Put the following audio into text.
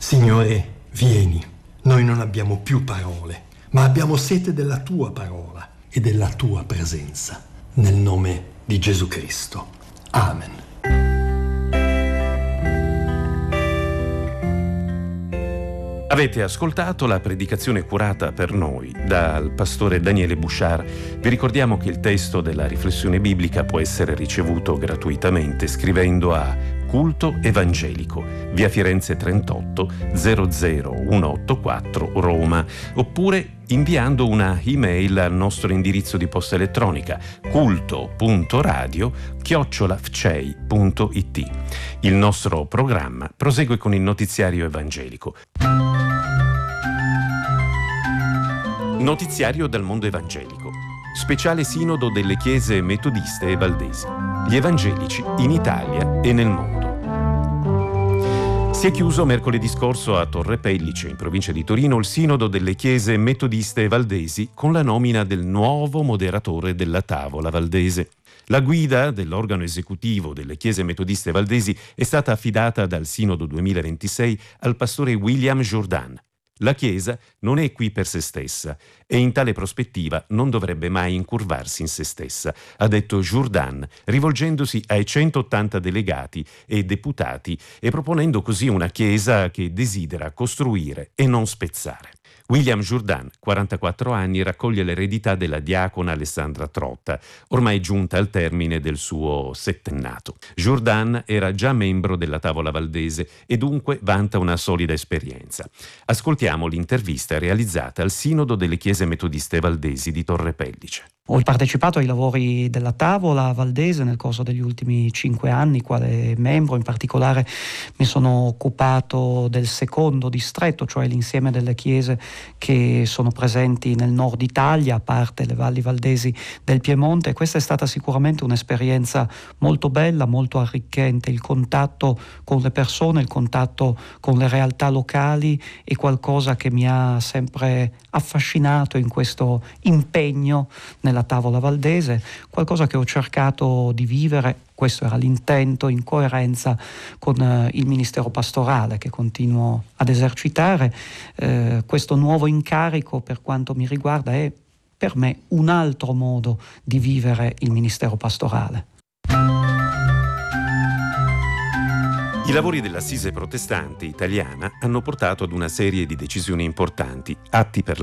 Signore, vieni. Noi non abbiamo più parole, ma abbiamo sete della tua parola e della tua presenza. Nel nome di Gesù Cristo. Amen. Avete ascoltato la predicazione curata per noi dal pastore Daniele Bouchard. Vi ricordiamo che il testo della riflessione biblica può essere ricevuto gratuitamente scrivendo a Culto Evangelico, via Firenze 38 00184 Roma, oppure inviando una email al nostro indirizzo di posta elettronica culto.radio@fcei.it. Il nostro programma prosegue con il notiziario evangelico. Notiziario dal mondo evangelico. Speciale sinodo delle chiese metodiste e valdesi. Gli evangelici in Italia e nel mondo. Si è chiuso mercoledì scorso a Torre Pellice, in provincia di Torino, il sinodo delle chiese metodiste e valdesi con la nomina del nuovo moderatore della tavola valdese. La guida dell'organo esecutivo delle chiese metodiste valdesi è stata affidata dal Sinodo 2026 al pastore William Jourdan. La Chiesa non è qui per se stessa e in tale prospettiva non dovrebbe mai incurvarsi in se stessa, ha detto Jourdan, rivolgendosi ai 180 delegati e deputati e proponendo così una Chiesa che desidera costruire e non spezzare. William Jourdan, 44 anni, raccoglie l'eredità della diacona Alessandra Trotta, ormai giunta al termine del suo settennato. Jourdan era già membro della tavola valdese e dunque vanta una solida esperienza. Ascoltiamo l'intervista realizzata al Sinodo delle Chiese Metodiste Valdesi di Torre Pellice. Ho partecipato ai lavori della tavola valdese nel corso degli ultimi 5 anni, quale membro. In particolare mi sono occupato del secondo distretto, cioè l'insieme delle chiese che sono presenti nel nord Italia, a parte le valli valdesi del Piemonte. E questa è stata sicuramente un'esperienza molto bella, molto arricchente. Il contatto con le persone, il contatto con le realtà locali è qualcosa che mi ha sempre affascinato in questo impegno nella tavola valdese, qualcosa che ho cercato di vivere, questo era l'intento, in coerenza con il ministero pastorale che continuo ad esercitare. Questo nuovo incarico, per quanto mi riguarda, è per me un altro modo di vivere il ministero pastorale. I lavori dell'Assise protestante italiana hanno portato ad una serie di decisioni importanti, atti per